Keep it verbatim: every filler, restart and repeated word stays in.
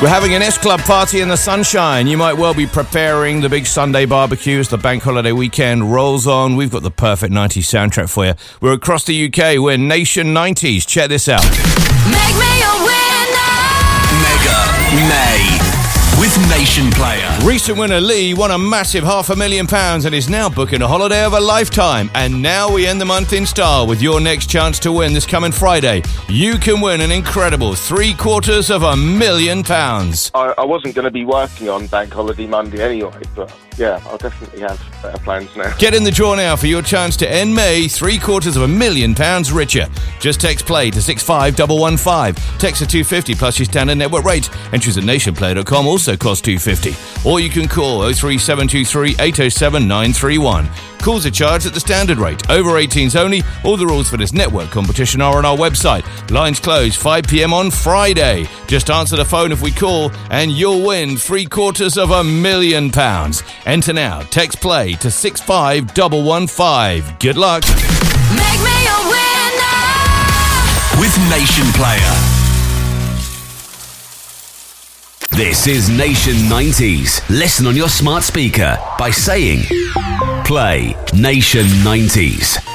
We're having an S-Club party in the sunshine. You might well be preparing the big Sunday barbecue as the bank holiday weekend rolls on. We've got the perfect nineties soundtrack for you. We're across the U K. We're Nation nineties. Check this out. Make me a winner! Mega May with Nation Player. Recent winner Lee won a massive half a million pounds and is now booking a holiday of a lifetime. And now we end the month in style with your next chance to win this coming Friday. You can win an incredible three quarters of a million pounds. I, I wasn't going to be working on Bank Holiday Monday anyway, but yeah, I'll definitely have better plans now. Get in the draw now for your chance to end May three quarters of a million pounds richer. Just text play to six five one one five. Text to two fifty plus your standard network rate. Entries at nationplayer dot com also cost two fifty. Or you can call oh three seven two three eight oh seven nine three one. Calls are charged at the standard rate. Over eighteens only. All the rules for this network competition are on our website. Lines close five p.m. on Friday. Just answer the phone if we call and you'll win three quarters of a million pounds. Enter now. Text play to six five one one five. Good luck. Make me a winner! With Nation Player. This is Nation nineties. Listen on your smart speaker by saying, play Nation nineties.